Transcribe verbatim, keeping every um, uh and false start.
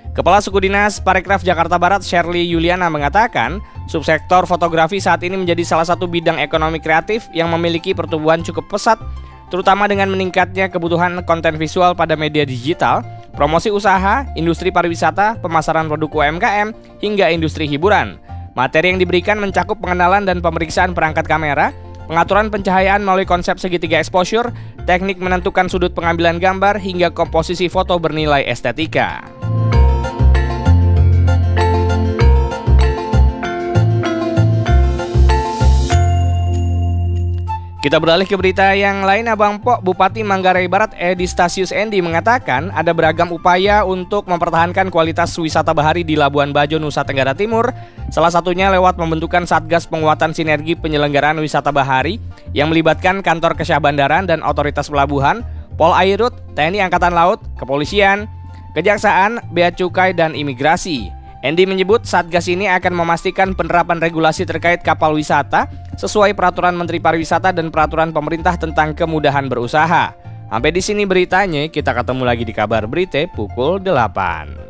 Kepala Suku Dinas Parekraf Jakarta Barat, Shirley Yuliana, mengatakan subsektor fotografi saat ini menjadi salah satu bidang ekonomi kreatif yang memiliki pertumbuhan cukup pesat, terutama dengan meningkatnya kebutuhan konten visual pada media digital, promosi usaha, industri pariwisata, pemasaran produk U M K M, hingga industri hiburan. Materi yang diberikan mencakup pengenalan dan pemeriksaan perangkat kamera, pengaturan pencahayaan melalui konsep segitiga exposure, teknik menentukan sudut pengambilan gambar, hingga komposisi foto bernilai estetika. Kita beralih ke berita yang lain. Abang Pok, Bupati Manggarai Barat Edi Stasius Endi mengatakan ada beragam upaya untuk mempertahankan kualitas wisata bahari di Labuan Bajo, Nusa Tenggara Timur. Salah satunya lewat pembentukan Satgas Penguatan Sinergi Penyelenggaraan Wisata Bahari yang melibatkan Kantor Kesyah Bandaran dan Otoritas Pelabuhan, Polairut, T N I Angkatan Laut, Kepolisian, Kejaksaan, Bea Cukai, dan Imigrasi. Endi menyebut Satgas ini akan memastikan penerapan regulasi terkait kapal wisata sesuai peraturan Menteri Pariwisata dan peraturan pemerintah tentang kemudahan berusaha. Sampai di sini beritanya, kita ketemu lagi di Kabar Berita pukul delapan.